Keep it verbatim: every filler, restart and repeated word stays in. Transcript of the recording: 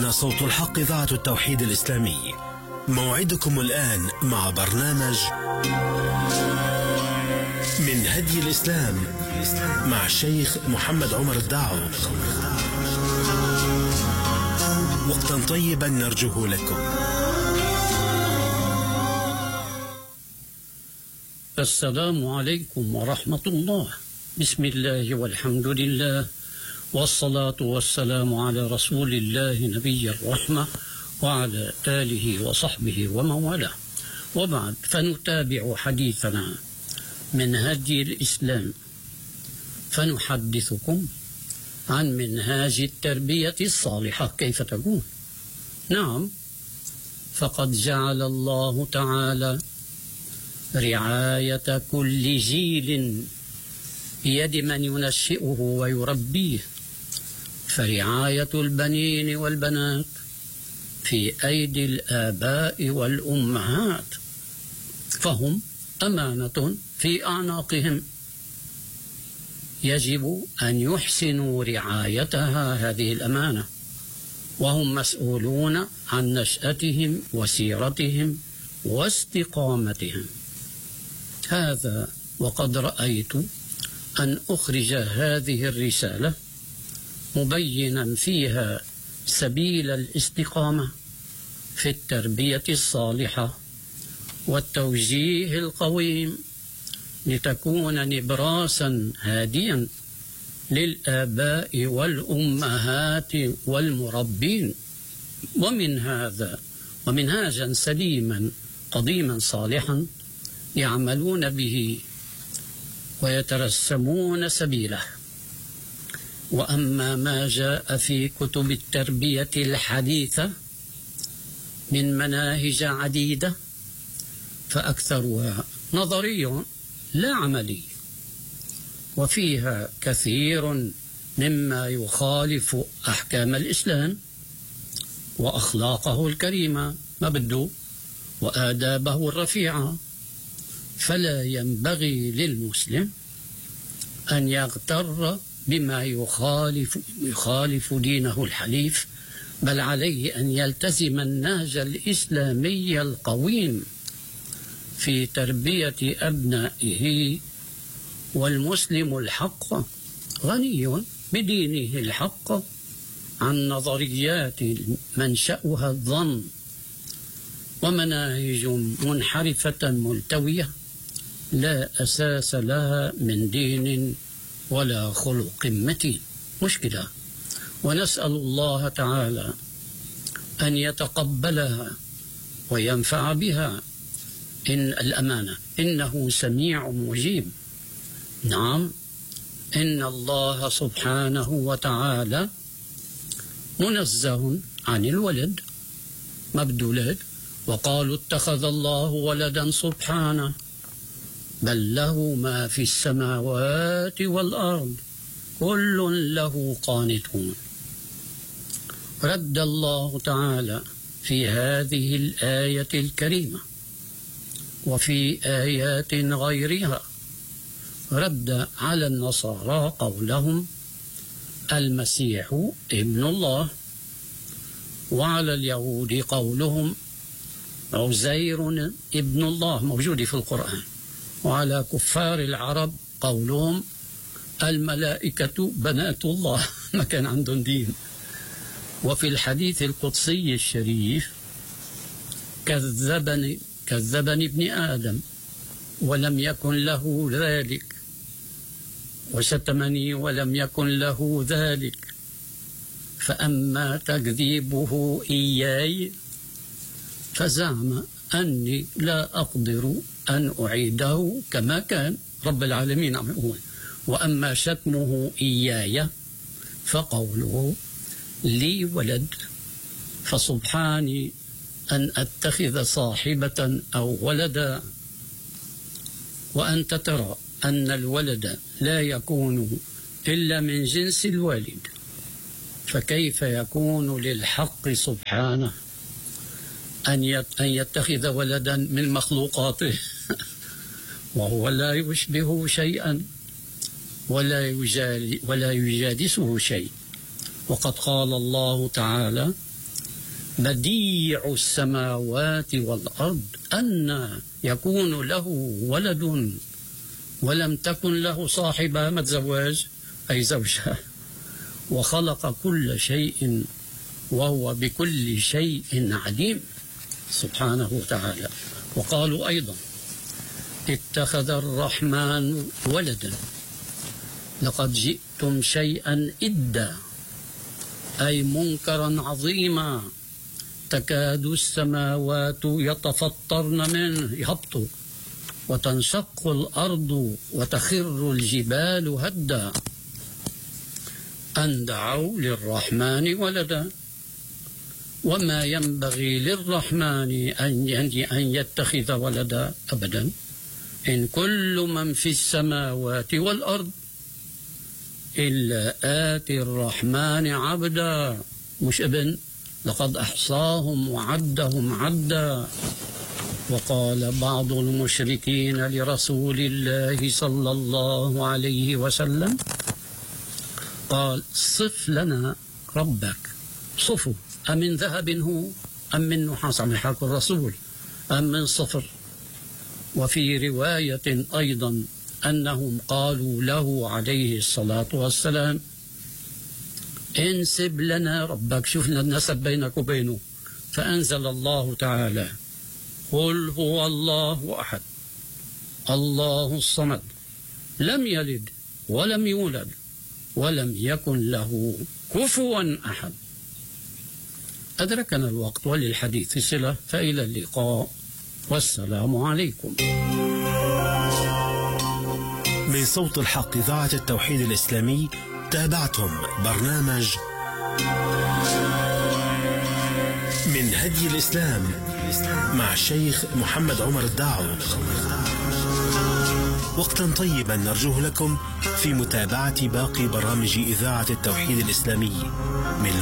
هنا صوت الحق، إذاعة التوحيد الإسلامي. موعدكم الآن مع برنامج من هدي الإسلام مع الشيخ محمد عمر الداعو. وقتا طيبا نرجوه لكم. السلام عليكم ورحمة الله. بسم الله والحمد لله، والصلاة والسلام على رسول الله نبي الرحمة وعلى آله وصحبه ومن والاه، وبعد، فنتابع حديثنا من هدي الإسلام، فنحدثكم عن منهاج التربية الصالحة كيف تكون. نعم، فقد جعل الله تعالى رعاية كل جيل بيد من ينشئه ويربيه، فرعاية البنين والبنات في أيدي الآباء والأمهات، فهم أمانة في أعناقهم، يجب أن يحسنوا رعايتها هذه الأمانة، وهم مسؤولون عن نشأتهم وسيرتهم واستقامتهم. هذا وقد رأيت أن أخرج هذه الرسالة مبينا فيها سبيل الاستقامة في التربية الصالحة والتوجيه القويم، لتكون نبراسا هاديا للآباء والأمهات والمربين، ومن هذا ومنهاجا سليما قديما صالحا يعملون به ويترسمون سبيله. وأما ما جاء في كتب التربية الحديثة من مناهج عديدة فأكثرها نظري لا عملي، وفيها كثير مما يخالف أحكام الإسلام وأخلاقه الكريمة ما بده وآدابه الرفيعة، فلا ينبغي للمسلم أن يغتر بما يخالف, يخالف دينه الحنيف، بل عليه أن يلتزم النهج الإسلامي القويم في تربية أبنائه. والمسلم الحق غني بدينه الحق عن نظريات منشأها الظن ومناهج منحرفة ملتوية لا أساس لها من دين ولا خلق متين. مشكلة، ونسأل الله تعالى أن يتقبلها وينفع بها إن الأمانة، إنه سميع مجيب. نعم، إن الله سبحانه وتعالى منزه عن الولد، مبدولات، وقالوا اتخذ الله ولدا سبحانه، بل له ما في السماوات والأرض كل له قانتون. رد الله تعالى في هذه الآية الكريمة وفي آيات غيرها رد على النصارى قولهم المسيح ابن الله، وعلى اليهود قولهم عزير ابن الله موجود في القرآن، وعلى كفار العرب قولهم الملائكة بنات الله ما كان عندهم دين. وفي الحديث القدسي الشريف كذبني كذبني ابن آدم ولم يكن له ذلك، وشتمني ولم يكن له ذلك، فأما تكذيبه إياي فزعم أني لا أقدر أن أعيده كما كان. رب العالمين عم يقول: وأما شتمه إياي فقوله لي ولد، فسبحاني أن أتخذ صاحبة أو ولدا. وأنت ترى أن الولد لا يكون إلا من جنس الوالد، فكيف يكون للحق سبحانه أن يتخذ ولدا من مخلوقاته وهو لا يشبه شيئا ولا يجادسه شيء. وقد قال الله تعالى بديع السماوات والأرض أن يكون له ولد ولم تكن له صاحبة، ما تزوج أي زوجة، وخلق كل شيء وهو بكل شيء عليم سبحانه وتعالى. وقالوا أيضا اتخذ الرحمن ولدا لقد جئتم شيئا إدا، أي منكرا عظيما، تكاد السماوات يتفطرن منه، يهبطوا، وتنشق الأرض وتخر الجبال هدا، أن دعوا للرحمن ولدا، وما ينبغي للرحمن أن يتخذ ولدا أبدا، إن كل من في السماوات والأرض إلا آتي الرحمن عبدا، مش ابن، لقد أحصاهم وعدهم عدا. وقال بعض المشركين لرسول الله صلى الله عليه وسلم، قال صف لنا ربك، صفوا، أمن ذهب هو أم من نحاس، عم يحكي الرسول، أم من صفر. وفي رواية أيضا أنهم قالوا له عليه الصلاة والسلام انسب لنا ربك، شوفنا النسب بينك وبينه. فأنزل الله تعالى قل هو الله أحد الله الصمد لم يلد ولم يولد ولم يكن له كفوا أحد. أدركنا الوقت وللحديث صلة، فإلى اللقاء والسلام عليكم. من صوت الحق إذاعة التوحيد الإسلامي تابعتم برنامج من هدي الإسلام مع الشيخ محمد عمر الداعو. وقتا طيبا نرجوه لكم في متابعة باقي برامج إذاعة التوحيد الإسلامي من